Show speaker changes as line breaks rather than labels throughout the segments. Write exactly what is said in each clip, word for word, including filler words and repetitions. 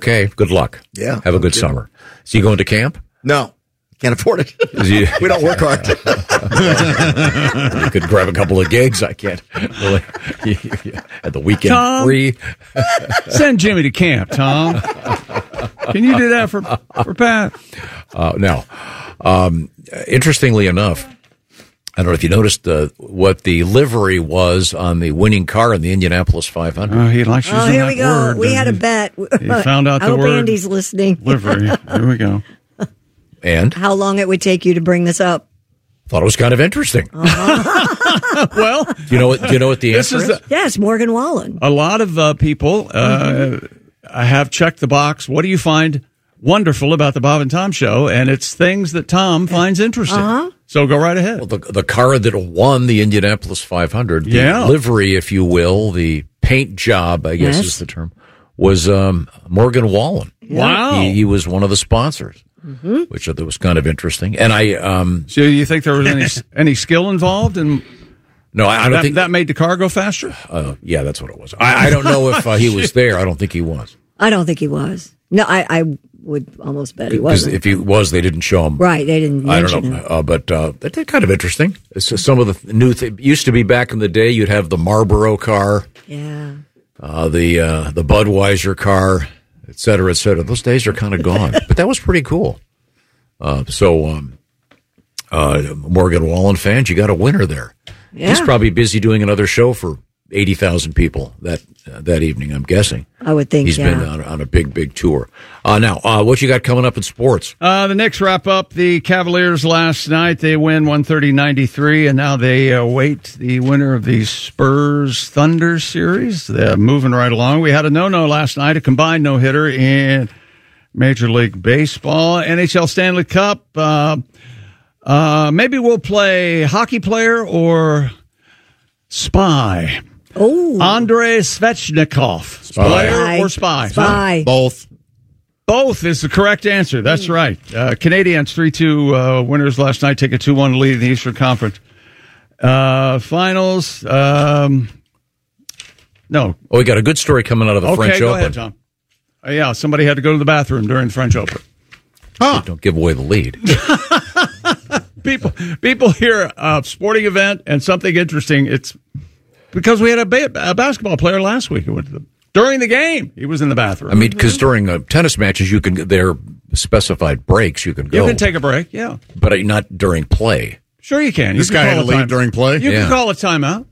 Okay, good luck.
Yeah.
Have a good summer. So you going to camp?
No. Can't afford it.
You,
we don't work hard.
You could grab a couple of gigs. I can't really. At the weekend
Tom,
free.
Send Jimmy to camp, Tom. Can you do that for, for Pat?
Uh, no. Um, interestingly enough, I don't know if you noticed uh, what the livery was on the winning car in the Indianapolis five hundred.
Oh, he likes using
Oh, here
that
we go.
word.
We had a bet.
He found out
I
the
hope
word
Andy's listening.
livery. Here we go.
And?
How long it would take you to bring this up?
Thought it was kind of interesting.
Uh-huh.
Well,
do you know what? Do you know what the
this
answer
is?
is?
The,
yes, Morgan Wallen.
A lot of uh, people uh,
Mm-hmm.
have checked the box. What do you find wonderful about the Bob and Tom Show? And it's things that Tom finds interesting.
Uh-huh.
So go right ahead.
Well, the, the car that won the Indianapolis five hundred, the
Yeah.
livery, if you will, the paint job, I guess
Yes.
is the term, was um, Morgan Wallen.
Wow.
He, he was one of the sponsors,
Mm-hmm.
which I thought was kind of interesting. And I, um,
So you think there was any any skill involved, and
no, I, I don't
that,
think
that made the car go faster?
Uh, yeah, that's what it was. I, I don't know if uh, he was there. I don't think he was.
I don't think he was. No, I, I would almost bet he
Because
wasn't.
if he was, they didn't show him.
Right, they didn't
I
mention
don't know,
him.
uh, but uh, that's kind of interesting. It's just some of the new th- used to be back in the day. You'd have the Marlboro car,
Yeah.
uh, the uh, the Budweiser car, et cetera, et cetera. Those days are kind of gone, but that was pretty cool. Uh, so, um, uh, Morgan Wallen fans, you got a winner there.
Yeah.
He's probably busy doing another show for eighty thousand people that uh, that evening, I'm guessing.
I would think,
He's
yeah.
been on, on a big, big tour. Uh, now, uh, what you got coming up in sports?
Uh, the Knicks wrap up the Cavaliers last night. They win one thirty ninety-three, and now they await the winner of the Spurs Thunder series. They're moving right along. We had a no-no last night, a combined no-hitter in Major League Baseball. N H L Stanley Cup. Uh, uh, maybe we'll play hockey player or spy.
Oh.
Andrei Svechnikov. Player or spy?
Spy.
Both.
Both is the correct answer. That's right. Uh, Canadiens three two uh, winners last night, take a two one lead in the Eastern Conference. Uh, finals. Um, no.
Oh, we got a good story coming out of the
Okay,
French
go
Open.
ahead, Tom. Uh, yeah, somebody had to go to the bathroom during the French Open.
Huh. Don't give away the lead.
People, people hear a sporting event and something interesting. It's because we had a, ba- a basketball player last week who went to the during the game. He was in the bathroom.
I mean, because during uh, tennis matches, you can there are specified breaks you can go.
You can take a break, yeah.
but not during play.
Sure you can. You
This
can
guy
call
had to
a
leave
time-
during play?
You
Yeah.
can call a timeout.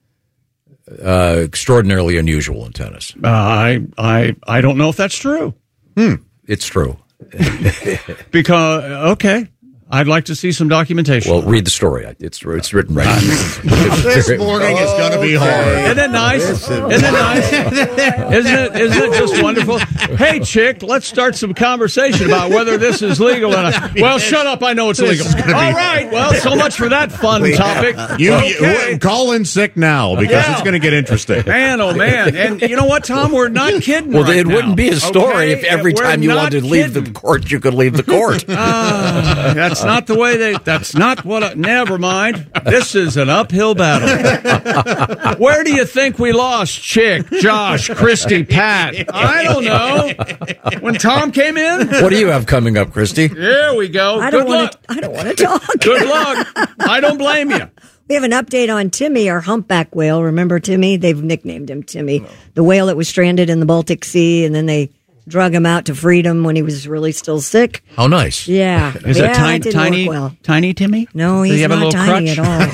Uh, extraordinarily unusual in tennis.
Uh, I, I, I don't know if that's true.
Hmm. It's true.
Because, okay, I'd like to see some documentation.
Well, read the story. It's it's written right.
This morning is going to be hard.
Isn't it nice? Isn't it nice? Isn't it, isn't it just wonderful? Hey, chick, let's start some conversation about whether this is legal. And I, well, shut up. I know it's legal. All right. Well, so much for that fun topic.
You,
Okay.
you call in sick now because
Yeah.
it's going to get interesting.
Man, oh, man. And you know what, Tom? We're not kidding
Well,
right
it
now.
wouldn't be a story
Okay?
if every
We're
time you
not
wanted to leave
kidding.
the court, you could leave the court.
Ah, that's not the way they. That's not what. I, never mind. This is an uphill battle. Where do you think we lost, Chick, Josh, Christy, Pat? I don't know. When Tom came in.
What do you have coming up, Christy?
Here we go.
I
Good
don't want
luck.
to. I don't want to talk.
Good luck. I don't blame you.
We have an update on Timmy, our humpback whale. Remember Timmy? They've nicknamed him Timmy, the whale that was stranded in the Baltic Sea, and then they drug him out to freedom when he was really still sick.
How nice.
Yeah.
Is
yeah,
that tiny,
didn't
tiny,
work well.
tiny Timmy?
No,
Does
he's
he have a
not
little
tiny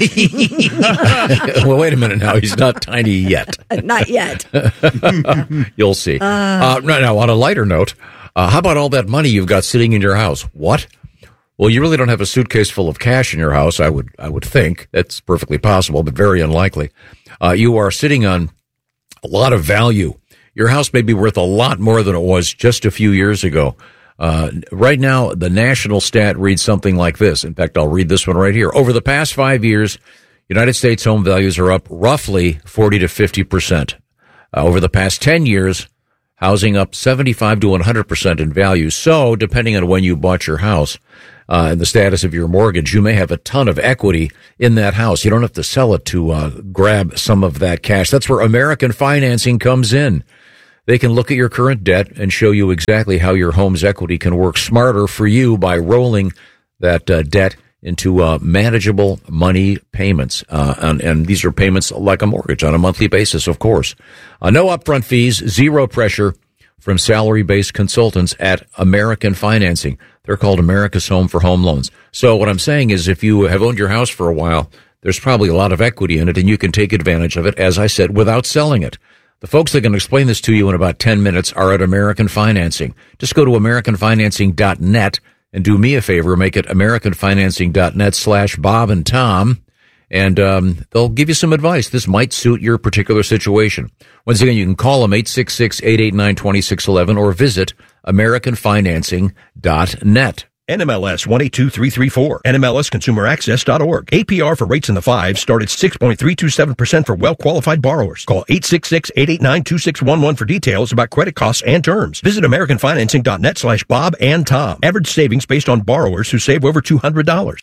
crutch?
at all.
Well, wait a minute now. He's not tiny yet.
Not yet.
You'll see. Uh, right now, on a lighter note, uh, how about all that money you've got sitting in your house? What? Well, you really don't have a suitcase full of cash in your house, I would I would think. That's perfectly possible, but very unlikely. Uh, you are sitting on a lot of value. Your house may be worth a lot more than it was just a few years ago. Uh, right now, the national stat reads something like this. In fact, I'll read this one right here. Over the past five years, United States home values are up roughly forty to fifty percent. Uh, over the past ten years, housing up seventy-five to one hundred percent in value. So, depending on when you bought your house uh, and the status of your mortgage, you may have a ton of equity in that house. You don't have to sell it to uh, grab some of that cash. That's where American Financing comes in. They can look at your current debt and show you exactly how your home's equity can work smarter for you by rolling that uh, debt into uh, manageable money payments. Uh, and, and these are payments like a mortgage on a monthly basis, of course. Uh, no upfront fees, zero pressure from salary-based consultants at American Financing. They're called America's Home for Home Loans. So what I'm saying is if you have owned your house for a while, there's probably a lot of equity in it, and you can take advantage of it, as I said, without selling it. The folks that can explain this to you in about ten minutes are at American Financing. Just go to american financing dot net and do me a favor, make it american financing dot net slash Bob and Tom, and um, they'll give you some advice. This might suit your particular situation. Once again, you can call them eight six six, eight eight nine, two six one one or visit american financing dot net.
N M L S one eight two three three four. N M L S consumer access dot org. A P R for rates in the fives start at six point three two seven percent for well-qualified borrowers. Call eight six six, eight eight nine, two six one one for details about credit costs and terms. Visit american financing dot net slash Bob and Tom. Average savings based on borrowers who save over two hundred dollars.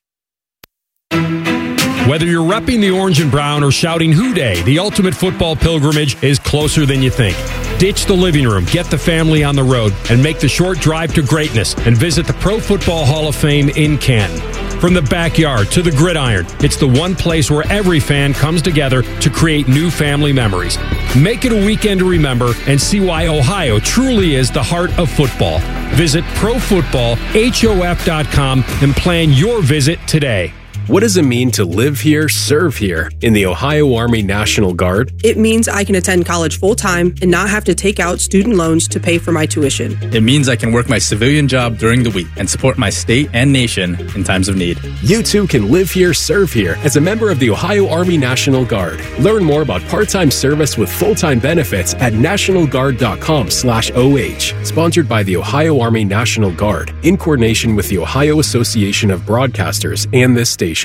Whether you're repping the orange and brown or shouting Hoo Day, the ultimate football pilgrimage is closer than you think. Ditch the living room, get the family on the road, and make the short drive to greatness and visit the Pro Football Hall of Fame in Canton. From the backyard to the gridiron, it's the one place where every fan comes together to create new family memories. Make it a weekend to remember and see why Ohio truly is the heart of football. Visit pro football hof dot com and plan your visit today.
What does it mean to live here, serve here in the Ohio Army National Guard?
It means I can attend college full-time and not have to take out student loans to pay for my tuition.
It means I can work my civilian job during the week and support my state and nation in times of need.
You too can live here, serve here as a member of the Ohio Army National Guard. Learn more about part-time service with full-time benefits at national guard dot com slash O H. Sponsored by the Ohio Army National Guard in coordination with the Ohio Association of Broadcasters and this station.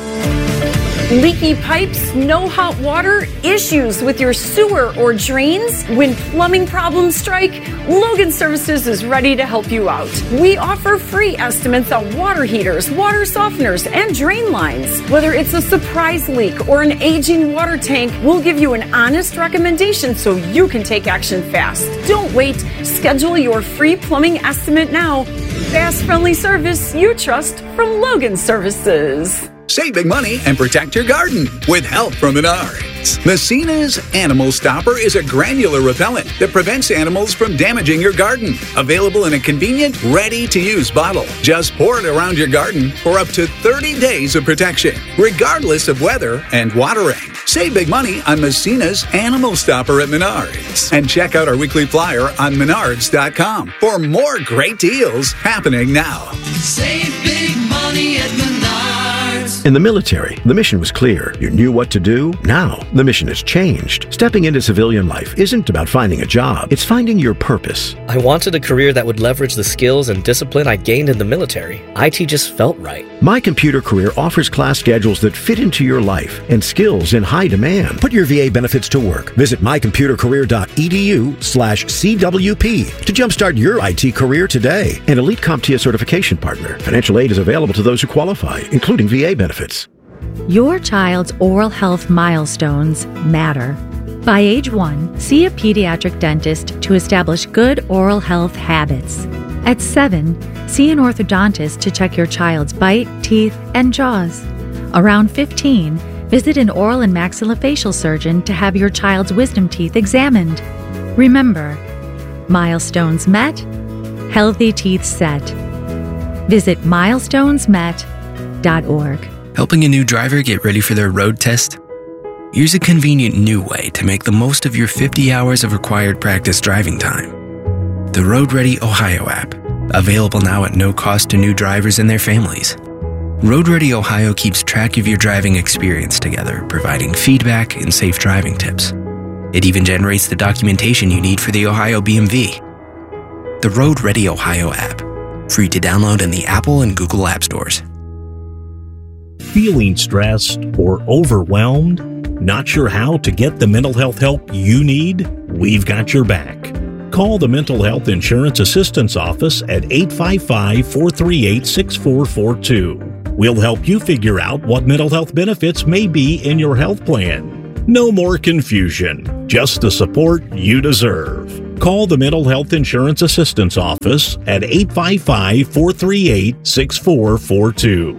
Leaky pipes, no hot water, issues with your sewer or drains? When plumbing problems strike, Logan Services is ready to help you out. We offer free estimates on water heaters, water softeners, and drain lines. Whether it's a surprise leak or an aging water tank, we'll give you an honest recommendation so you can take action fast. Don't wait. Schedule your free plumbing estimate now. Fast, friendly service you trust from Logan Services.
Save big money and protect your garden with help from Menards. Messina's Animal Stopper is a granular repellent that prevents animals from damaging your garden. Available in a convenient, ready-to-use bottle. Just pour it around your garden for up to thirty days of protection, regardless of weather and watering. Save big money on Messina's Animal Stopper at Menards. And check out our weekly flyer on menards dot com for more great deals happening now.
Save big money at Menards.
In the military, the mission was clear. You knew what to do. Now, the mission has changed. Stepping into civilian life isn't about finding a job. It's finding your purpose.
I wanted a career that would leverage the skills and discipline I gained in the military. I T just felt right.
My Computer Career offers class schedules that fit into your life and skills in high demand. Put your V A benefits to work. Visit my computer career dot e d u slash C W P to jumpstart your I T career today. An Elite CompTIA certification partner. Financial aid is available to those who qualify, including V A benefits.
Your child's oral health milestones matter. By age one, see a pediatric dentist to establish good oral health habits. At seven, see an orthodontist to check your child's bite, teeth, and jaws. Around fifteen, visit an oral and maxillofacial surgeon to have your child's wisdom teeth examined. Remember, milestones met, healthy teeth set. Visit milestones met dot org.
Helping a new driver get ready for their road test? Here's a convenient new way to make the most of your fifty hours of required practice driving time. The Road Ready Ohio app, available now at no cost to new drivers and their families. Road Ready Ohio keeps track of your driving experience together, providing feedback and safe driving tips. It even generates the documentation you need for the Ohio B M V. The Road Ready Ohio app, free to download in the Apple and Google App Stores.
Feeling stressed or overwhelmed? Not sure how to get the mental health help you need? We've got your back. Call the Mental Health Insurance Assistance Office at eight five five, four three eight, six four four two. We'll help you figure out what mental health benefits may be in your health plan. No more confusion, just the support you deserve. Call the Mental Health Insurance Assistance Office at eight five five, four three eight, six four four two.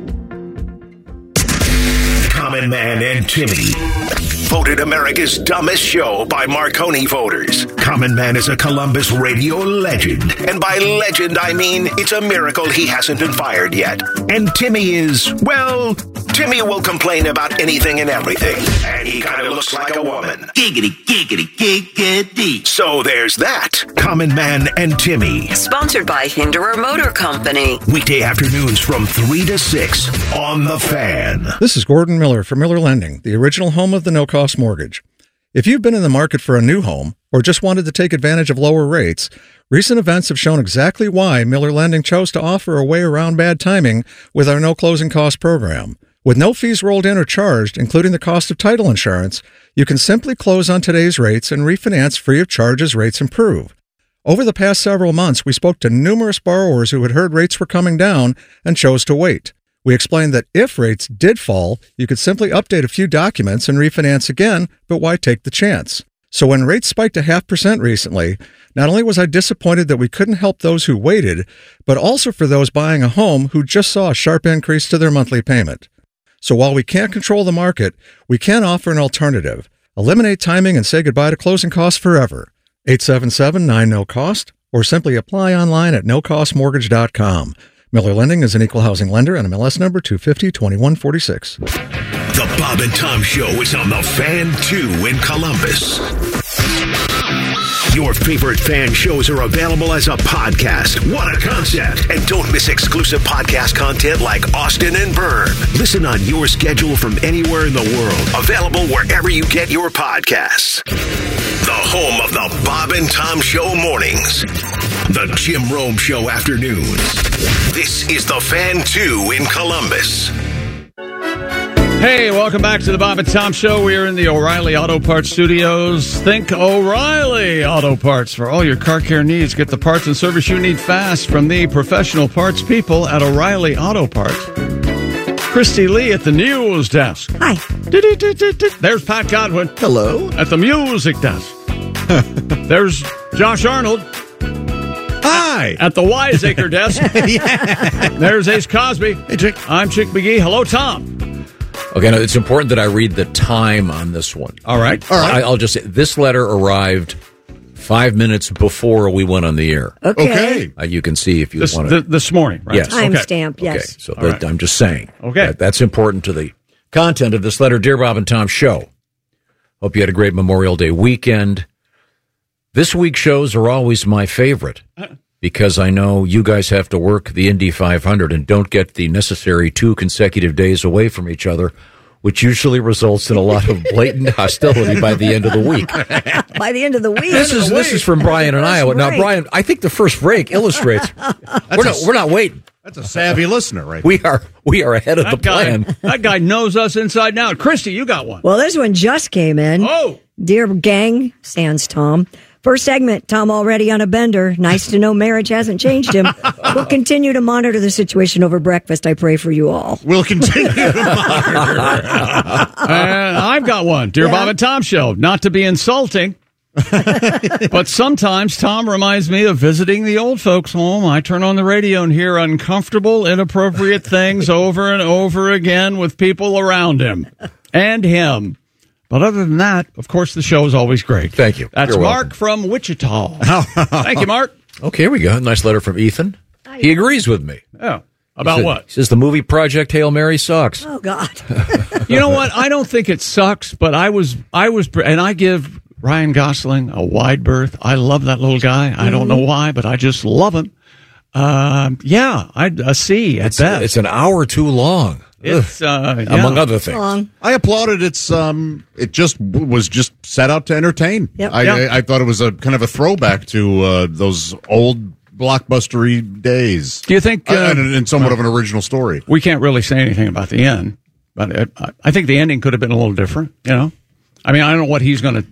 Common Man and Timmy. Voted America's dumbest show by Marconi voters. Common Man is a Columbus radio legend. And by legend, I mean it's a miracle he hasn't been fired yet. And Timmy is, well, Timmy will complain about anything and everything. And he kind of looks like a woman. Giggity, giggity, giggity. So there's that. Common Man and Timmy.
Sponsored by Hinderer Motor Company.
Weekday afternoons from three to six on The Fan.
This is Gordon Miller from Miller Lending, the original home of the no-cost mortgage. If you've been in the market for a new home or just wanted to take advantage of lower rates, recent events have shown exactly why Miller Lending chose to offer a way around bad timing with our no closing cost program. With no fees rolled in or charged, including the cost of title insurance, you can simply close on today's rates and refinance free of charge as rates improve. Over the past several months, we spoke to numerous borrowers who had heard rates were coming down and chose to wait. We explained that if rates did fall, you could simply update a few documents and refinance again, but why take the chance? So when rates spiked a half percent recently, not only was I disappointed that we couldn't help those who waited, but also for those buying a home who just saw a sharp increase to their monthly payment. So while we can't control the market, we can offer an alternative. Eliminate timing and say goodbye to closing costs forever. eight seven seven, nine, N O cost, or simply apply online at no cost mortgage dot com. Miller Lending is an equal housing lender and M L S number two fifty, twenty-one forty-six.
The Bob and Tom Show is on The Fan two in Columbus. Your favorite fan shows are available as a podcast. What a concept. And don't miss exclusive podcast content like Austin and Byrne. Listen on your schedule from anywhere in the world. Available wherever you get your podcasts. The home of the Bob and Tom Show mornings. The Jim Rome Show afternoons. This is The Fan two in Columbus.
Hey, welcome back to the Bob and Tom Show. We are in the O'Reilly Auto Parts Studios. Think O'Reilly Auto Parts for all your car care needs. Get the parts and service you need fast from the professional parts people at O'Reilly Auto Parts. Christy Lee at the news desk.
Hi.
There's Pat Godwin.
Hello.
At the music desk. There's Josh Arnold.
Hi.
At the Wiseacre desk.
Yeah.
There's Ace Cosby.
Hey, Chick.
I'm Chick McGee. Hello, Tom.
Okay, now it's important that I read the time on this one.
All right.
All right.
I, I'll just say this letter arrived five minutes before we went on the air.
Okay.
Okay.
Uh, you can see if you
This,
want
th-
to.
this morning, right?
Yes.
Timestamp,
Okay,
yes.
so
All
that,
right.
I'm just saying.
Okay.
That, that's important to the content of this letter. Dear Bob and Tom Show, hope you had a great Memorial Day weekend. This week's shows are always my favorite because I know you guys have to work the Indy five hundred and don't get the necessary two consecutive days away from each other, which usually results in a lot of blatant hostility by the end of the week.
By the end of the week.
This is this is from Brian in Iowa. Now,
break.
Brian, I think the first break illustrates we're not we're not waiting.
That's a savvy listener, right?
We are we are ahead of
That
the
guy,
plan.
that guy knows us inside and out. Christy, you got one.
Well, this one just came in.
Oh.
Dear gang, sans Tom. First segment, Tom already on a bender. Nice to know marriage hasn't changed him. We'll continue to monitor the situation over breakfast. I pray for you all.
We'll continue to monitor.
And I've got one. Dear
Yeah.
Bob and Tom Show. Not to be insulting, but sometimes Tom reminds me of visiting the old folks' home. I turn on the radio and hear uncomfortable, inappropriate things over and over again with people around him and him. But other than that, of course, the show is always great.
Thank you.
That's
You're
Mark
welcome.
from Wichita. Thank you, Mark.
Okay, here we go. Nice letter from Ethan. He agrees with me.
Oh, about
He said-
what?
He says the movie Project Hail Mary sucks.
Oh, God.
You know what? I don't think it sucks, but I was, I was, and I give Ryan Gosling a wide berth. I love that little guy. I don't know why, but I just love him. Um, yeah, I a C at
It's,
best.
it's an hour too long.
It's, uh, yeah.
Among other things.
Long.
I applauded its. Um, it just w- was just set out to entertain.
Yep.
I,
Yep.
I, I thought it was a kind of a throwback to uh, those old blockbustery days.
Do you think?
Uh,
Uh,
and, and somewhat of an original story.
we can't really say anything about the end, but it, I- I think the ending could have been a little different. You know, I mean, I don't know what he's going to.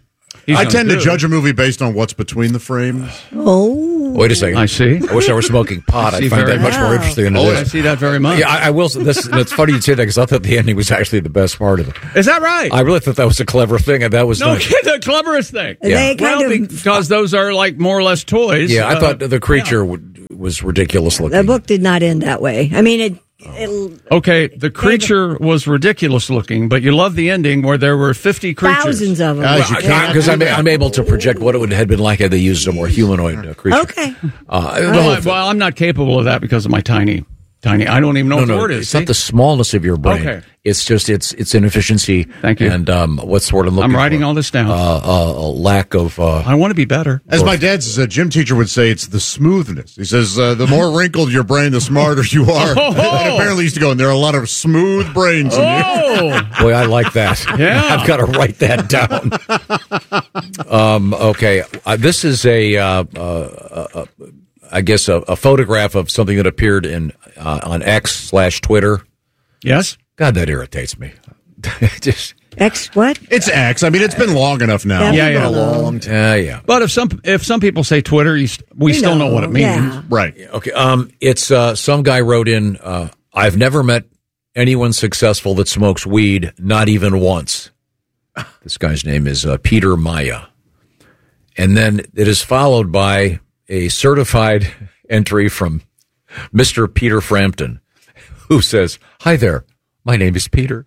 I tend to judge a movie based on what's between the frames.
Oh.
Wait a second.
I see.
I wish I were smoking pot.
I
I'd
see
find that
very
much more
well.
interesting than it
Oh,
is.
I see that very much.
Yeah, I, I will. say This, and it's funny you say that because I thought the ending was actually the best part of it.
Is that right?
I really thought that was a clever thing, and that was
No,
nice.
the cleverest thing.
Yeah. They
well,
kind of-
because those are like more or less toys.
Yeah, I
Uh,
thought the creature would, was ridiculous looking.
The book did not end that way. I mean, it. it
Okay, the creature was ridiculous looking, but you love the ending where there were fifty creatures.
Thousands of them.
Because I'm, I'm able to project what it would have been like had they used a more humanoid uh, creature.
Okay.
Uh, the
Well,
whole
I-
thing.
well, I'm not capable of that because of my tiny, tiny. I don't even know
no,
what the
no,
word is.
it's not the smallness of your brain.
Okay.
It's just it's it's inefficiency.
Thank you.
And um, what's the word I'm looking
I'm writing
for?
all this down.
Uh, uh, a lack of. Uh,
I want to be better.
As my dad's uh, gym teacher would say, it's the smoothness. He says, uh, the more wrinkled your brain, the smarter you are.
Oh!
And apparently he used to go, and there are a lot of smooth brains in you.
Oh,
Boy, I like that.
Yeah.
I've got to write that down. um, okay, uh, this is a, uh, uh, uh, I guess, a, a photograph of something that appeared in uh, on X slash Twitter.
Yes.
God, that irritates me. Just
X what?
It's X. I mean, it's been long enough now.
Yeah, yeah.
a long time. Yeah, yeah.
But if some if some people say Twitter, you st- we,
We
still know,
know,
what it means.
yeah.
Right.
Okay. Um, it's uh, some guy wrote in. Uh, I've never met anyone successful that smokes weed, not even once. This guy's name is uh, Peter Maya, and then it is followed by a certified entry from Mister Peter Frampton, who says, "Hi there. My name is Peter."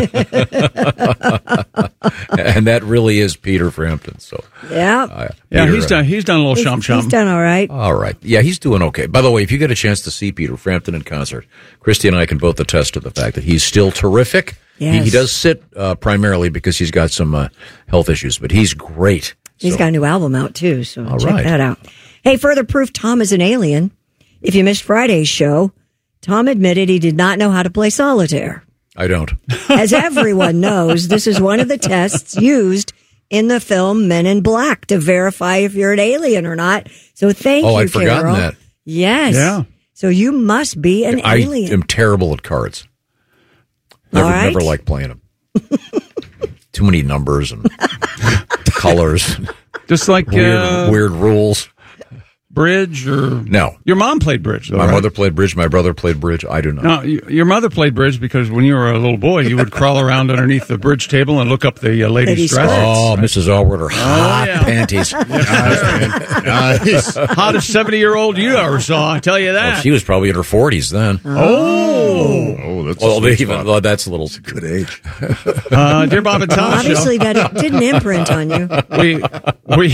And that really is Peter Frampton. So,
Yeah.
uh,
Yeah,
Peter,
he's done. He's done a little
He's,
shum
he's
shum.
done all right.
All right. Yeah, he's doing okay. By the way, if you get a chance to see Peter Frampton in concert, Christy and I can both attest to the fact that he's still terrific. He,
Yes.
he does sit uh, primarily because he's got some uh, health issues, but he's great.
He's got a new album out too, so
All
check
right.
that out. Hey, further proof Tom is an alien. If you missed Friday's show, Tom admitted he did not know how to play solitaire.
I don't.
As everyone knows, this is one of the tests used in the film Men in Black to verify if you're an alien or not. So thank
Oh,
you,
I'd forgotten
Carol.
that.
Yes.
Yeah.
So you must be an
I
alien.
am terrible at cards. Never,
All right.
never liked playing them. Too many numbers and colors,
Just like
weird,
uh,
weird rules.
bridge or
No.
your mom played bridge. Though,
My
right?
mother played bridge. My brother played bridge. I do not.
No, y- your mother played bridge because when you were a little boy, you would crawl around underneath the bridge table and look up the uh, ladies'
Ladies'
dresses.
Oh, Missus Allward, her hot
yeah.
panties.
Nice.
Hottest seventy-year-old you ever saw, I tell you
Well,
that.
she was probably in her forties then.
oh,
Oh, that's
Well,
a sweet
even
spot.
well, that's a little good age.
uh, dear Bob and Tom
Obviously,
show.
that it didn't imprint on you.
We, we,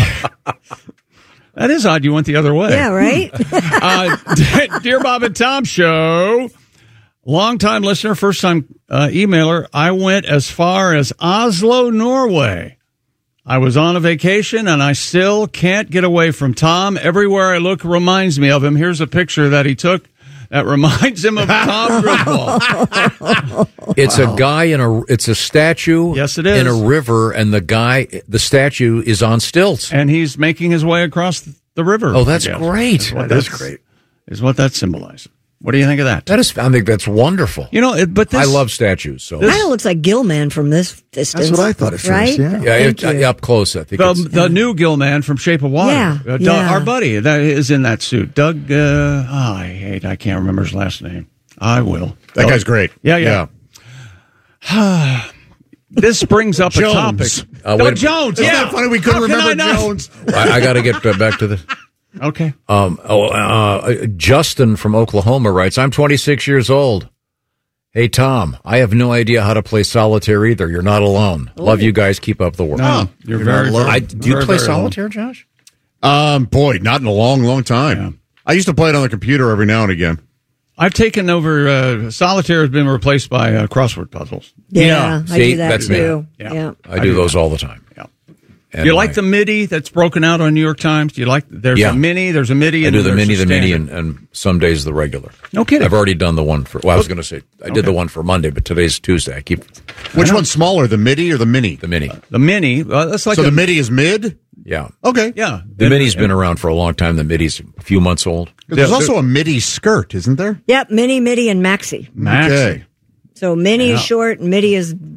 that is odd. You went the other way.
Yeah, right?
uh, dear Bob and Tom show, long-time listener, first-time uh, emailer. I went as far as Oslo, Norway. I was on a vacation, and I still can't get away from Tom. Everywhere I look reminds me of him. Here's a picture that he took that reminds him of Tom Griswold.
It's a guy in a. It's a statue.
Yes, it is.
In a river, and the guy, the statue, is on stilts.
And he's making his way across the river.
Oh, that's
I guess.
great.
Is what
That is
that's-
great.
Is what that symbolizes. What do you think of that?
That is. I think that's wonderful.
You know, it, but this,
I love statues. So
Kind of looks like Gilman from this distance.
That's what I thought at first,
right?
yeah.
yeah,
Thank
it,
you.
up close. I think
the,
it's,
the new Gilman from Shape of Water.
Yeah,
Uh, Doug,
yeah.
Our buddy that is in that suit. Doug, uh, oh, I hate, I can't remember his last name. I will.
That
Doug-
guy's great.
Yeah, yeah. This brings up
Jones.
a topic.
Uh,
no,
wait a-
Jones.
Isn't
Yeah.
that funny? We couldn't
How can
remember
I not?
Jones.
I, I got to get back to this.
Okay.
Um, oh, uh, Justin from Oklahoma writes, I'm twenty-six years old. Hey, Tom, I have no idea how to play solitaire either. You're not alone. Love you guys. Keep up the work.
No, you're,
You're
very,
not alone.
I,
very,
do you
very,
play
very alone.
solitaire, Josh?
Um, boy, not in a long, long time.
Yeah.
I used to play it on the computer every now and again.
I've taken over, uh, solitaire has been replaced by uh, crossword puzzles.
Yeah, I
See,
do that
that's me.
too.
Yeah.
Yeah.
I do those all the time.
Yeah.
And
Do you like
my-
the MIDI that's broken out on New York Times? Do you like, there's
Yeah.
a mini, there's a MIDI,
I
and
do the
there's
mini,
a
the mini,
standard.
and, and some days the regular.
No kidding.
I've already done the one for, well, I was going to say, I did
Okay.
the one for Monday, but today's Tuesday. I keep
Which one's smaller, the MIDI or the mini?
the mini.
The mini, uh, that's like
so
a,
the MIDI is mid?
Yeah.
Okay.
yeah.
The mini's been around for a long time. The midi's a few months old.
There's
Yeah,
also a MIDI skirt, isn't there?
Yep, mini, midi, and maxi.
Max.
Okay.
So mini
Yeah.
is short, and midi is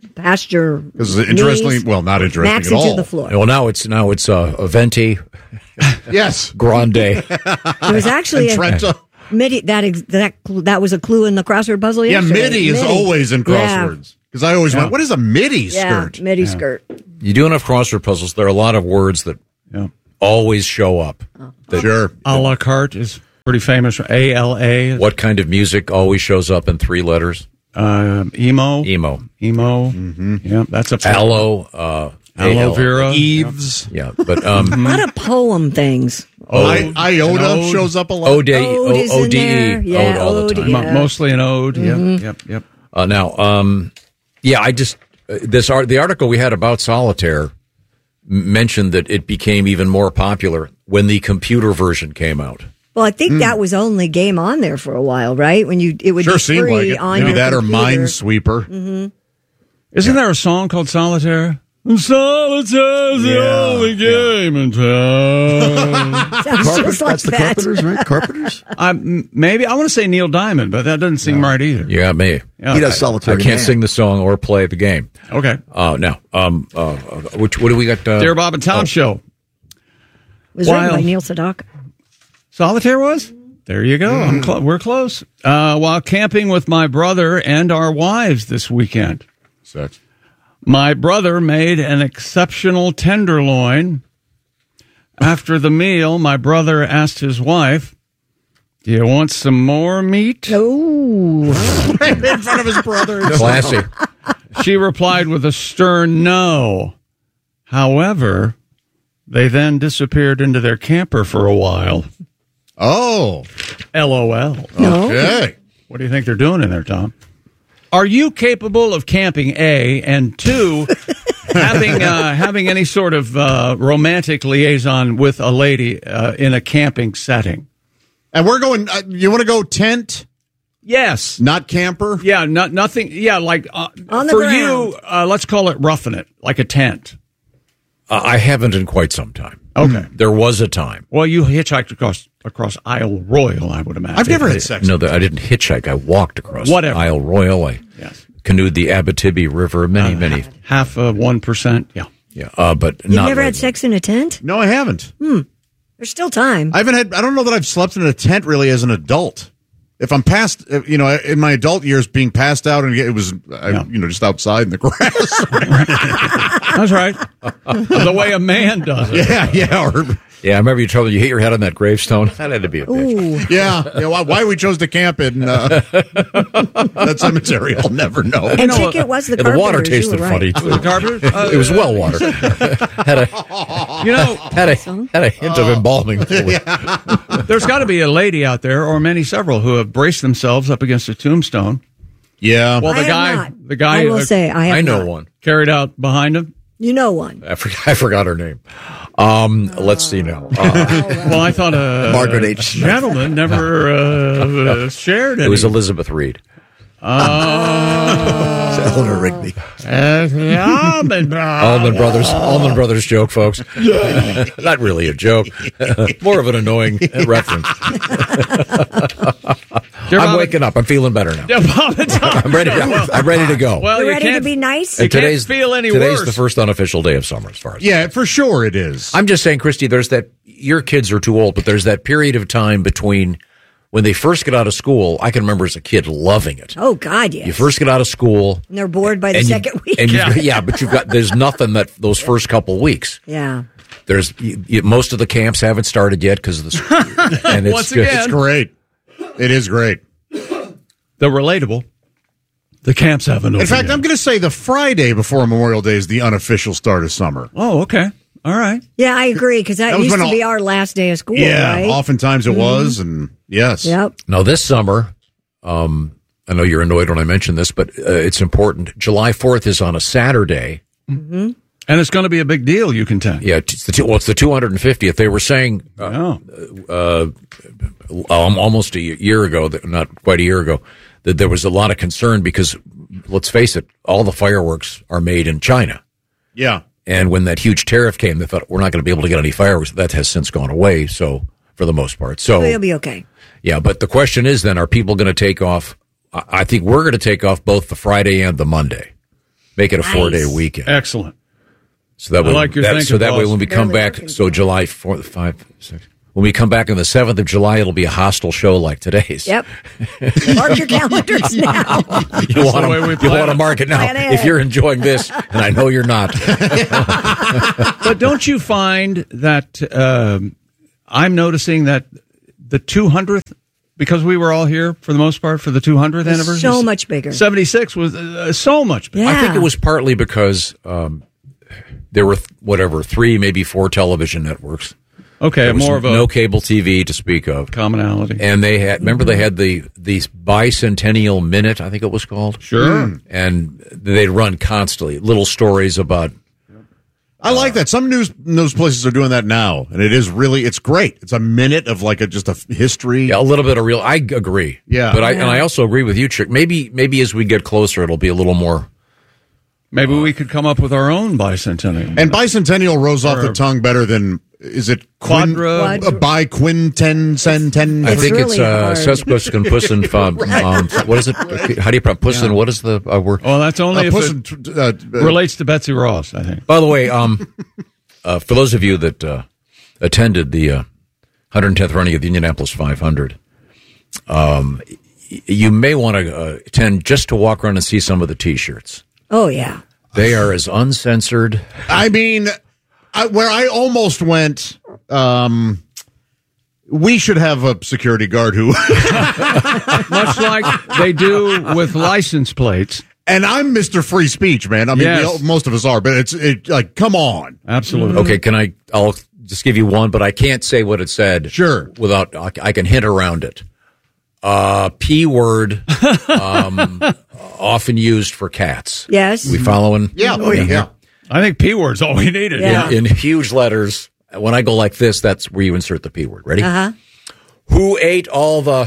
pasture.
Because interestingly,
knees,
well, not interesting
Maxie
at all.
to the floor.
Well, now it's now it's uh, a venti.
Yes,
grande.
It was actually a,
Trenta.
MIDI. That ex, that that was a clue in the crossword puzzle.
Yeah,
yesterday.
MIDI is always in crosswords. Because I always
Yeah.
went, what is a MIDI
Yeah,
skirt?
MIDI skirt.
You do enough crossword puzzles, there are a lot of words that always show up. That,
Sure.
A la carte is pretty famous. A L A.
What kind of music always shows up in three letters?
Uh, emo.
Emo.
Emo. Mm-hmm. Yeah, that's a
Aloe. Uh,
Aloe
A L-
vera.
Eves.
Yeah, but um,
A lot of poem things.
Oh, I, iota
Ode.
shows up a lot.
O D
Ode is in there. Yeah,
ode all the
ode,
time.
yeah.
Mo- Mostly an ode.
Mhm.
Yep, yep, yep.
Uh, now, um, yeah, I just uh, this art the article we had about solitaire m- mentioned that it became even more popular when the computer version came out.
Well, I think
Hmm.
that was the only game on there for a while, right? When you it would
Sure
be
seemed
free
like it.
on
Maybe
your
that or
computer.
Minesweeper.
Mm-hmm.
Isn't there a song called Solitaire? Solitaire's the
Yeah,
only game in town.
Sounds just like
That's the
that.
Carpenters, right? Carpenters?
I, m- maybe I want to say Neil Diamond, but that doesn't seem right either.
You got me.
Yeah.
He does
I
solitaire.
can't
Man.
sing the song or play the game.
Okay.
Uh, now, um, uh, which what do we got? Uh,
Dear Bob and Tom
oh,
show.
Was written by
Wild.
Neil Sedaka.
Solitaire was? There you go. I'm clo- we're close. Uh, while camping with my brother and our wives this weekend,
Sex.
my brother made an exceptional tenderloin. After the meal, my brother asked his wife, "Do you want some more meat?"
Oh,
in front of his brother.
Classy.
She replied with a stern no. However, they then disappeared into their camper for a while.
Oh.
LOL.
Okay.
What do you think they're doing in there, Tom? Are you capable of camping, A, and two, having uh, having any sort of uh, romantic liaison with a lady uh, in a camping setting?
And we're going, uh, you want to go tent?
Yes.
Not camper?
Yeah, not nothing. Yeah, like uh,
On the
for
ground.
you, uh, let's call it roughing it, like a tent.
Uh, I haven't in quite some time.
Okay.
There was a time.
Well, you hitchhiked across across Isle Royal, I would imagine.
I've never had sex.
No, I didn't hitchhike. I walked across
Whatever.
Isle Royal. I
Yes.
canoed the Abitibi River. Many,
Uh,
many.
Half of one percent. Yeah.
Yeah, uh, but
you've
not
never had
regular.
sex in a tent?
No, I haven't.
There's still time.
I haven't had, I don't know that I've slept in a tent really as an adult. If I'm past, uh, you know, in my adult years being passed out and it was, I,
Yeah.
you know, just outside in the grass.
That's right. The way a man does it.
yeah, yeah. Or,
Yeah, I remember you told me you hit your head on that gravestone. That had to be a bitch.
Ooh.
yeah. yeah why, why we chose to camp in uh, that cemetery, I'll never know.
And think it was the
Yeah, the water
Carpenters, you
tasted
were
funny
right.
too.
The Carpenters? Uh,
It was well water. had a
You know,
had a had a hint of embalming fluid.
there's got to be a lady out there, or many several, who have braced themselves up against a tombstone.
Yeah.
Well,
I
the
have
guy,
not.
the guy,
I will
uh,
say I have
I know
not.
one.
carried out behind him.
You know one.
I forgot, I forgot her name. Um, let's see now. Uh,
Well, I thought a
Margaret H. Smith.
gentleman never uh, shared it.
it was Elizabeth Reed.
Oh,
Eleanor Rigby.
Almond
Allman Brothers. Allman Brothers joke, folks. Not really a joke. More of an annoying reference. I'm waking up. I'm feeling better now. I'm ready. To, I'm ready to go.
Well,
You're
you
ready to
can't-
be nice?
You
And today's
can't feel any
today's
worse.
the first unofficial day of summer, as far as
Yeah, for sure it is.
I'm just saying, Christy. There's that. Your kids are too old, but there's that period of time between when they first get out of school. I can remember as a kid loving it.
Oh, God, yes.
You first get out of school,
and they're bored by the
and you-
second week.
and you've got- yeah, but you've got there's nothing that those first couple weeks.
yeah.
There's you, you- most of the camps haven't started yet because of the and it's
Once
good.
again.
It's great. It is great.
The relatable. The camps haven't.
In fact, I'm going to say the Friday before Memorial Day is the unofficial start of summer.
Oh, okay. All right.
Yeah, I agree, because that,
That was
used
when
to
all-
be our last day of school,
Yeah,
right?
oftentimes it was, and yes.
Yep.
Now this summer, um, I know you're annoyed when I mention this, but uh, it's important. July fourth is on a Saturday.
Mm-hmm.
And it's going to be a big deal, you contend.
Yeah, it's the two, well, it's the two hundred fiftieth. They were saying uh, uh, um, almost a year ago, that- not quite a year ago, that there was a lot of concern because, let's face it, all the fireworks are made in China.
Yeah.
And when that huge tariff came, they thought, we're not going to be able to get any fireworks. That has since gone away, so for the most part. So
So you'll be okay.
yeah, but the question is then, are people going to take off? I I think we're going to take off both the Friday and the Monday. Make it a four day
Nice.
weekend.
Excellent.
So that
I
way,
like your
that,
thinking,
so that way
boss.
when we come
Barely
back, so July fourth, five, six. When we come back on the seventh of July, it'll be a hostile show like today's.
Yep. Mark your calendars now.
You want
way we
to you
plan
want to
it.
mark it now.
Plan it.
If you're enjoying this, and I know you're not.
But don't you find that um, I'm noticing that the two hundredth, because we were all here for the most part for the two hundredth
It's
anniversary,
so much bigger.
seventy-six was uh, so much bigger.
I think it was partly because um, there were th- whatever three, maybe four television networks.
Okay,
There was
more of a
no cable T V to speak of.
commonality.
And they had, remember they had the, the bicentennial minute, I think it was called?
Sure.
And they'd run constantly, little stories about.
I like that. Some news news places are doing that now, and it is really it's great. It's a minute of like a just a f- history.
Yeah, a little bit of real. I agree.
Yeah.
But I,
Yeah.
and I also agree with you, Chick. Maybe, maybe as we get closer, it'll be a little more.
Maybe we could come up with our own bicentennial.
And bicentennial rolls off
Or-
the tongue better than is it quin,
Quadra-
uh, bi quinten centen?
I think it's uh, sesquicentennial. um, um, What is it? How do you pronounce pussin? What is the uh, word?
Well, that's only
Uh,
if
pussin-
it
uh, uh,
relates to Betsy Ross, I think.
By the way, um, uh, for those of you that uh, attended the uh, one hundred tenth running of the Indianapolis five hundred, um, y- you may want to uh, attend just to walk around and see some of the T-shirts.
Oh, yeah.
They are as uncensored.
I mean, I, where I almost went, um, we should have a security guard who,
Much like they do with license plates.
and I'm Mister Free Speech, man. I mean,
Yes.
we all, most of us are, but it's it, like, come on.
Absolutely.
Okay, can I? I'll just give you one, but I can't say what it said.
Sure.
Without, I, I can hint around it. Uh, P word, um, often used for cats.
Yes.
We following?
Yeah, oh, yeah, yeah.
I think P word's all we needed.
Yeah.
In, in huge letters. When I go like this, that's where you insert the P word. Ready?
Uh-huh.
Who ate all the?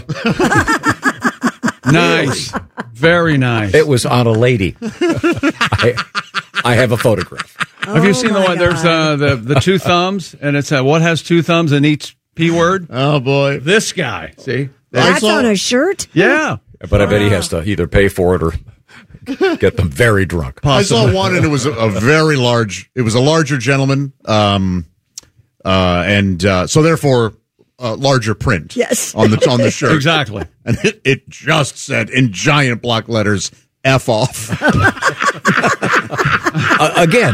Nice. Very nice.
It was on a lady. I, I have a photograph.
Have you seen the
my
one? There's uh, the the two thumbs, and it's uh, what has two thumbs and each P word?
Oh, boy.
This guy. See?
That's
saw-
on a shirt?
Yeah.
But I bet he has to either pay for it or get them very drunk.
I saw one, and it was a, a very large. It was a larger gentleman, um, uh, and uh, so therefore, uh, larger print.
Yes.
on the on the shirt
Exactly.
and it, it just said in giant block letters "F off."
Uh, again,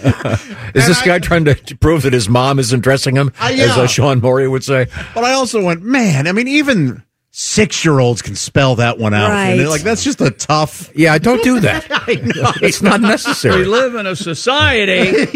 is this guy trying to prove that his mom isn't dressing him,
Uh,
as
yeah.
uh, Sean Maury would say?
But I also went, man. I mean, even six-year-olds can spell that one out. And
Right.
like that's just a tough.
Yeah, don't do that.
I know.
It's not
We
necessary.
live in a society.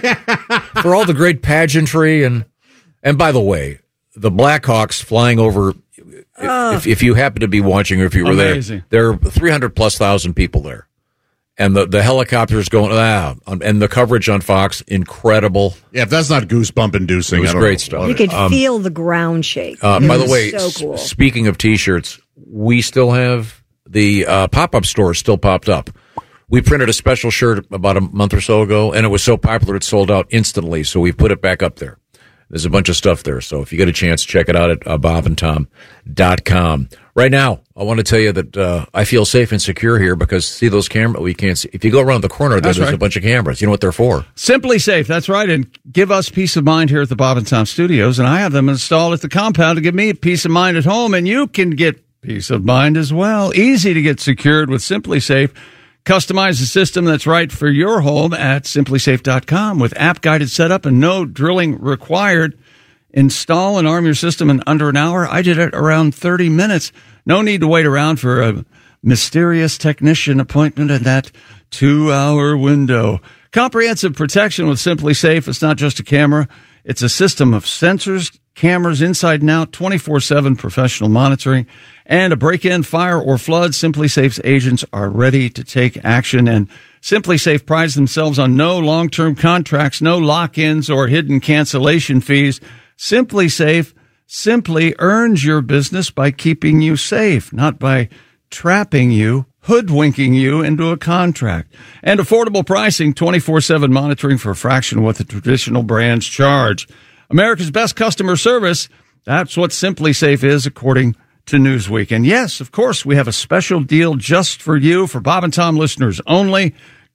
For all the great pageantry and and by the way, the Blackhawks flying over. If, if you happen to be watching, or if you were
Amazing.
there, there are three hundred plus thousand people there, and the the helicopters going ah, and the coverage on Fox, incredible.
Yeah, if that's not goosebump inducing,
It was
I don't
great
know
stuff.
what
You
it
could
Um,
feel the ground shake.
Uh,
It
by the
was
way,
so
s-
cool.
speaking of T-shirts, we still have the uh, pop-up store still popped up. We printed a special shirt about a month or so ago, and it was so popular it sold out instantly. So we put it back up there. There's a bunch of stuff there. So if you get a chance, check it out at uh, bob and tom dot com. Right now, I want to tell you that uh, I feel safe and secure here because see those cameras? We can't see. If you go around the corner, there,
That's
there's
right.
a bunch of cameras. You know what they're for?
Simply Safe. That's right. And give us peace of mind here at the Bob and Tom Studios. And I have them installed at the compound to give me peace of mind at home. And you can get peace of mind as well. Easy to get secured with Simply Safe. Customize the system that's right for your home at simply safe dot com with app-guided setup and no drilling required. Install and arm your system in under an hour. I did it around thirty minutes. No need to wait around for a mysterious technician appointment in that two-hour window. Comprehensive protection with Simply Safe. It's not just a camera. It's a system of sensors, cameras inside and out, twenty-four seven professional monitoring, and a break-in, fire, or flood. Simply Safe's agents are ready to take action, and Simply Safe prides themselves on no long-term contracts, no lock-ins, or hidden cancellation fees. Simply Safe simply earns your business by keeping you safe, not by trapping you, hoodwinking you into a contract. And affordable pricing, twenty-four seven monitoring for a fraction of what the traditional brands charge. America's best customer service, that's what Simply Safe is, according to Newsweek. And yes, of course, we have a special deal just for you, for Bob and Tom listeners only.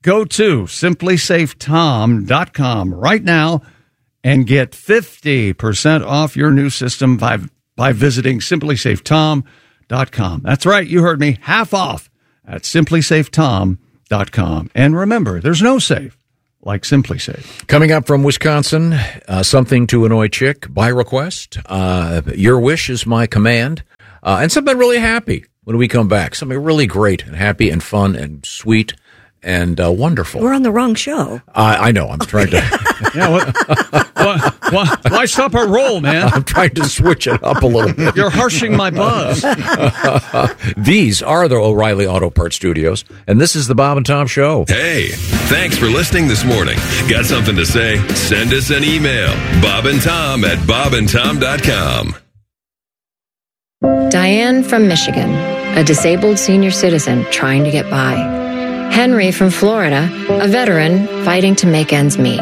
Go to simply safe tom dot com right now and get fifty percent off your new system by, by visiting simply safe tom dot com. That's right, you heard me, half off at simply safe tom dot com. And remember, there's no safe like SimpliSafe.
Coming up from Wisconsin, uh, something to annoy Chick by request. Uh, your wish is my command. Uh, and something really happy when we come back. Something really great and happy and fun and sweet and uh, wonderful.
We're on the wrong show.
I, I know. I'm trying to.
yeah, what, what, why, why stop our roll, man?
I'm trying to switch it up a little bit.
You're harshing my buzz.
These are the O'Reilly Auto Parts Studios, and this is the Bob and Tom Show.
Hey, thanks for listening this morning. Got something to say? Send us an email. Bob and Tom at bob and tom dot com.
Diane from Michigan, a disabled senior citizen trying to get by. Henry from Florida, a veteran fighting to make ends meet.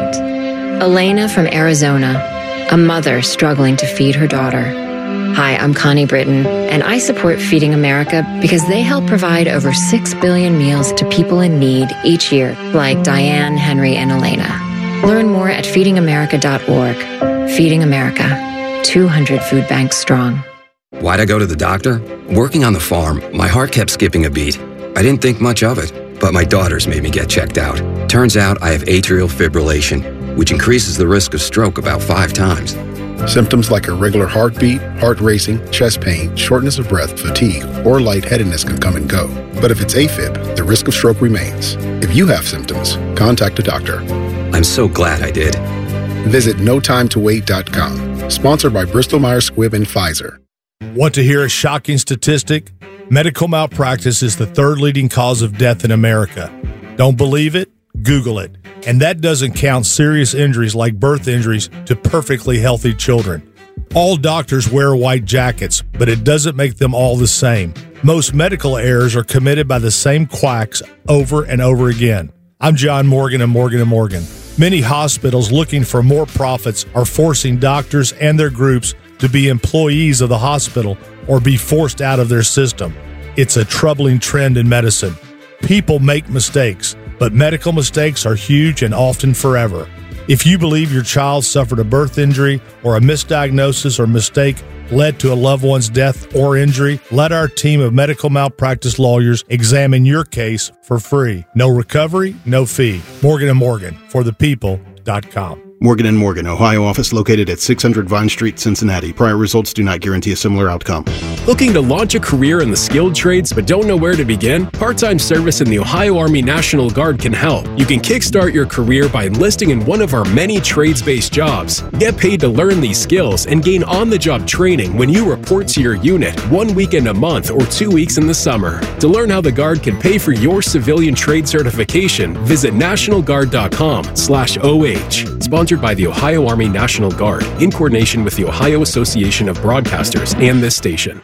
Elena from Arizona, a mother struggling to feed her daughter. Hi, I'm Connie Britton, and I support Feeding America because they help provide over six billion meals to people in need each year, like Diane, Henry, and Elena. Learn more at feeding america dot org. Feeding America, two hundred food banks strong.
Why'd I go to the doctor? Working on the farm, my heart kept skipping a beat. I didn't think much of it, but my daughters made me get checked out. Turns out I have atrial fibrillation, which increases the risk of stroke about five times.
Symptoms like irregular heartbeat, heart racing, chest pain, shortness of breath, fatigue, or lightheadedness can come and go. But if it's AFib, the risk of stroke remains. If you have symptoms, contact a doctor.
I'm so glad I did.
Visit no time to wait dot com. Sponsored by Bristol Myers Squibb and Pfizer.
Want to hear a shocking statistic? Medical malpractice is the third leading cause of death in America. Don't believe it? Google it. And that doesn't count serious injuries like birth injuries to perfectly healthy children. All doctors wear white jackets, but it doesn't make them all the same. Most medical errors are committed by the same quacks over and over again. I'm John Morgan of Morgan and Morgan. Many hospitals looking for more profits are forcing doctors and their groups to be employees of the hospital or be forced out of their system. It's a troubling trend in medicine. People make mistakes, but medical mistakes are huge and often forever. If you believe your child suffered a birth injury or a misdiagnosis or mistake led to a loved one's death or injury, let our team of medical malpractice lawyers examine your case for free. No recovery, no fee. Morgan and Morgan, for the people dot com.
Morgan and Morgan, Ohio office located at six hundred Vine Street, Cincinnati. Prior results do not guarantee a similar outcome.
Looking to launch a career in the skilled trades but don't know where to begin? Part-time service in the Ohio Army National Guard can help. You can kickstart your career by enlisting in one of our many trades-based jobs. Get paid to learn these skills and gain on-the-job training when you report to your unit one weekend a month or two weeks in the summer. To learn how the Guard can pay for your civilian trade certification, visit national guard dot com slash O H. Sponsored by the Ohio Army National Guard in coordination with the Ohio Association of Broadcasters and this station.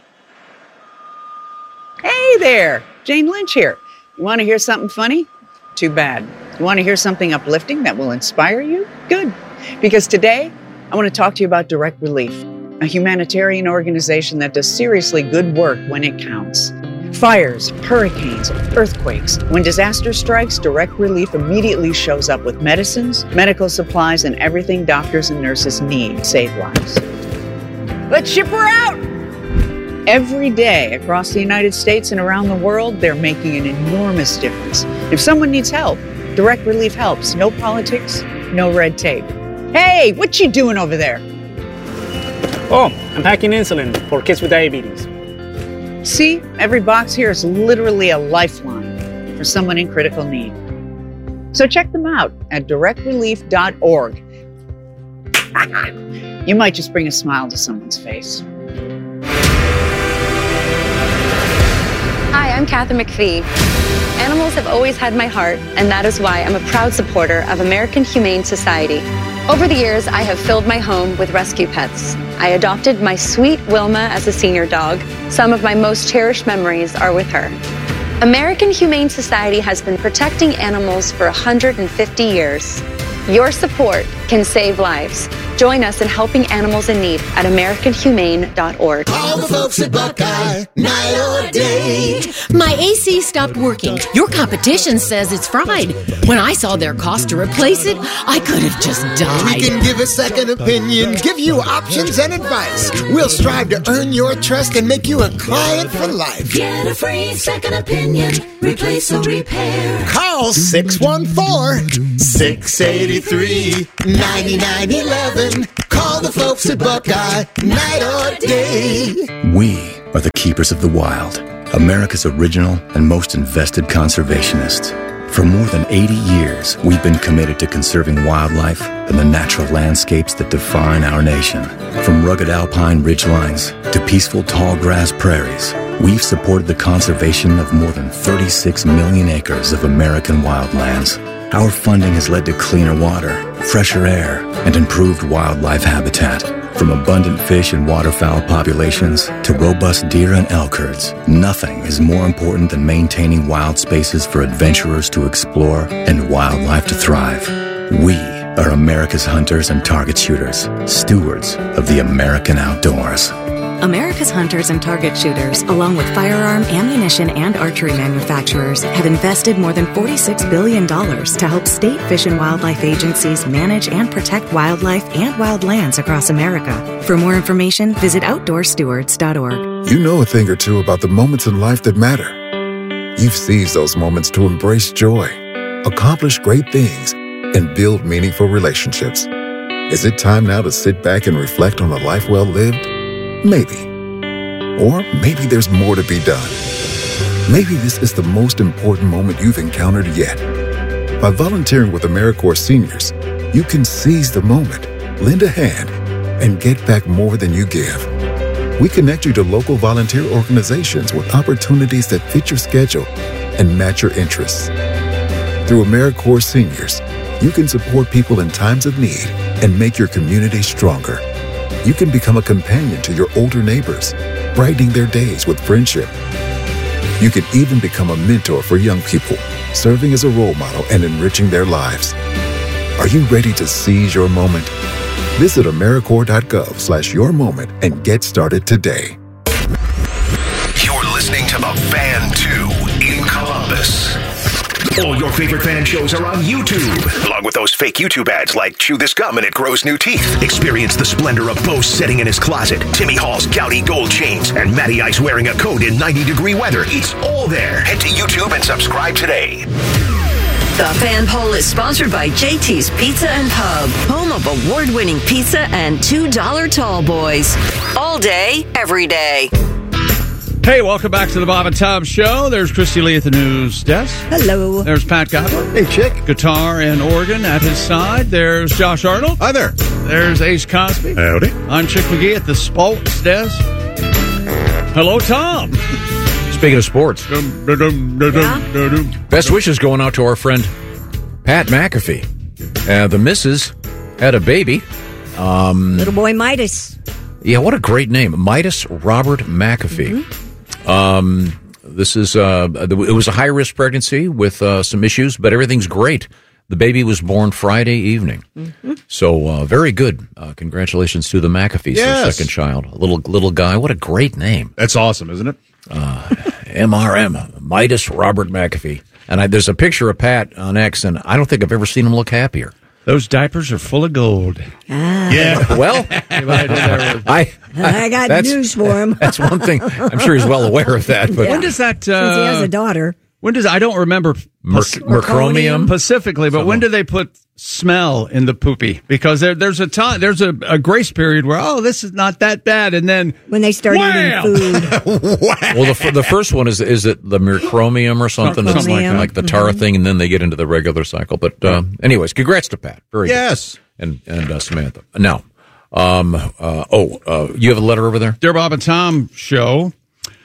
Hey there, Jane Lynch here. You want to hear something funny? Too bad. You want to hear something uplifting that will inspire you? Good. Because today, I want to talk to you about Direct Relief, a humanitarian organization that does seriously good work when it counts. Fires, hurricanes, earthquakes. When disaster strikes, Direct Relief immediately shows up with medicines, medical supplies, and everything doctors and nurses need to save lives. Let's ship her out! Every day across the United States and around the world, they're making an enormous difference. If someone needs help, Direct Relief helps. No politics, no red tape. Hey, what you doing over there?
Oh, I'm packing insulin for kids with diabetes.
See, every box here is literally a lifeline for someone in critical need. So check them out at direct relief dot org. You might just bring a smile to someone's face.
Hi, I'm Kathy McPhee. Animals have always had my heart, and that is why I'm a proud supporter of American Humane Society. Over the years, I have filled my home with rescue pets. I adopted my sweet Wilma as a senior dog. Some of my most cherished memories are with her. American Humane Society has been protecting animals for one hundred fifty years. Your support can save lives. Join us in helping animals in need at american humane dot org.
All the folks at Buckeye, night or day,
My A C stopped working. Your competition says it's fried. When I saw their cost to replace it, I could have just died.
We can give a second opinion, give you options and advice. We'll strive to earn your trust and make you a client for life.
Get a free second opinion. Replace or repair.
Call six one four, six eight three, nine nine one one. Call the folks at Buckeye, night or day.
We are the keepers of the wild, America's original and most invested conservationists. For more than eighty years, we've been committed to conserving wildlife and the natural landscapes that define our nation. From rugged alpine ridgelines to peaceful tall grass prairies, we've supported the conservation of more than thirty-six million acres of American wildlands. Our funding has led to cleaner water, fresher air, and improved wildlife habitat. From abundant fish and waterfowl populations to robust deer and elk herds, nothing is more important than maintaining wild spaces for adventurers to explore and wildlife to thrive. We are America's hunters and target shooters, stewards of the American outdoors.
America's hunters and target shooters, along with firearm, ammunition, and archery manufacturers, have invested more than forty-six billion dollars to help state fish and wildlife agencies manage and protect wildlife and wildlands across America. For more information, visit outdoor stewards dot org.
You know a thing or two about the moments in life that matter. You've seized those moments to embrace joy, accomplish great things, and build meaningful relationships. Is it time now to sit back and reflect on a life well lived? Maybe. Or maybe there's more to be done. Maybe this is the most important moment you've encountered yet. By volunteering with AmeriCorps Seniors, you can seize the moment, lend a hand, and get back more than you give. We connect you to local volunteer organizations with opportunities that fit your schedule and match your interests. Through AmeriCorps Seniors, you can support people in times of need and make your community stronger. You can become a companion to your older neighbors, brightening their days with friendship. You can even become a mentor for young people, serving as a role model and enriching their lives. Are you ready to seize your moment? Visit AmeriCorps.gov slash your moment and get started today.
You're listening to the Fan two in Columbus. All your favorite fan shows are on YouTube, along with those fake YouTube ads like Chew This Gum and It Grows New Teeth. Experience the splendor of Bo sitting in his closet, Timmy Hall's gouty gold chains, and Matty Ice wearing a coat in ninety degree weather. It's all there. Head to YouTube and subscribe today.
The Fan Poll is sponsored by J T's Pizza and Pub, home of award-winning pizza and two dollar tall boys. All day, every day.
Hey, welcome back to the Bob and Tom Show. There's Christy Lee at the news desk.
Hello.
There's Pat Gottlieb.
Hey, chick.
Guitar and organ at his side. There's Josh Arnold.
Hi there.
There's Ace Cosby.
Howdy.
I'm Chick McGee at the Sports desk. Hello, Tom.
Speaking of sports,
Yeah.
best wishes going out to our friend Pat McAfee. Uh, the missus had a baby. Um,
Little boy Midas.
Yeah, what a great name. Midas Robert McAfee. Mm-hmm. Um, this is, uh, it was a high risk pregnancy with, uh, some issues, but everything's great. The baby was born Friday evening. Mm-hmm. So, uh, very good. Uh, congratulations to the McAfees,
Yes.
their second child. A little, little guy. What a great name.
That's awesome, isn't it?
Uh, M R M, Midas Robert McAfee. And I, there's a picture of Pat on X, and I don't think I've ever seen him look happier.
Those diapers are full of gold.
Ah.
Yeah. Well, I,
I got
that's-
news for him.
That's one thing. I'm sure he's well aware of that. But
When does that? Uh,
Since he has a daughter.
When does I don't remember
Mer-
Pac-
mercronium?
specifically, but when do they put smell in the poopy? Because there, there's a time, there's a, a grace period where oh, this is not that bad, and then
when they start
wham!
eating food.
Well, the, f- the first one is is it the mercromium or something? It's like,
Mercromium.
like the tar
Mhm.
thing, and then they get into the regular cycle. But uh, anyways, congrats to Pat. Very
Yes.
good. And and uh, Samantha. Now, um, uh, oh, uh, you have a letter over there?
Dear Bob and Tom Show.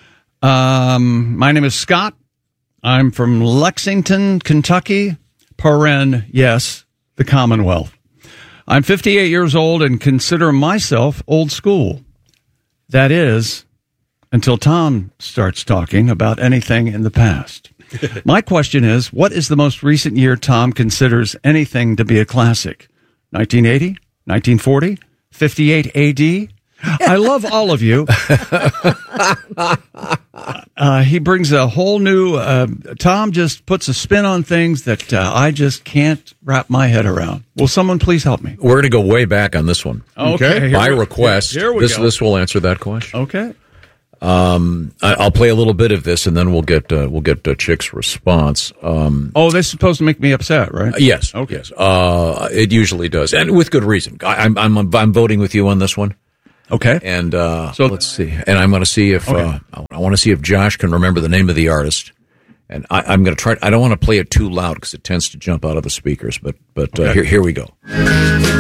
Um, my name is Scott. I'm from Lexington, Kentucky. Paren, yes, the Commonwealth. I'm fifty-eight years old and consider myself old school. That is, until Tom starts talking about anything in the past. My question is, what is the most recent year Tom considers anything to be a classic? nineteen eighty? nineteen forty? fifty-eight A D? I love all of you. Uh, he brings a whole new. Uh, Tom just puts a spin on things that uh, I just can't wrap my head around. Will someone please help me?
We're going to go way back on this one.
Okay.
By
we,
request.
Here, here we
this
go.
this will answer that question.
Okay.
Um, I, I'll play a little bit of this, and then we'll get uh, we'll get uh, Chick's response. Um,
oh, this is supposed to make me upset, right?
Uh, yes.
Okay.
Yes. Uh, it usually does, and with good reason. I, I'm I'm I'm voting with you on this one.
Okay.
And uh, so let's see. And I'm going to see if okay. uh, I want to see if Josh can remember the name of the artist. And I, I'm going to try. I don't want to play it too loud because it tends to jump out of the speakers. But but
okay.
uh, here here we go.